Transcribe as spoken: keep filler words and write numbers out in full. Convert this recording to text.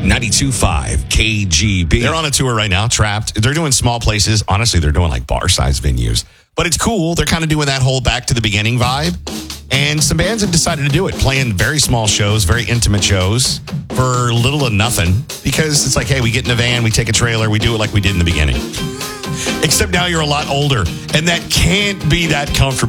ninety-two point five K G B. They're on a tour right now, Trapped. They're doing small places. Honestly, they're doing like bar-sized venues. But it's cool. They're kind of doing that whole back to the beginning vibe. And some bands have decided to do it, playing very small shows, very intimate shows for little to nothing. Because it's like, hey, we get in a van, we take a trailer, we do it like we did in the beginning. Except now you're a lot older. And that can't be that comfortable.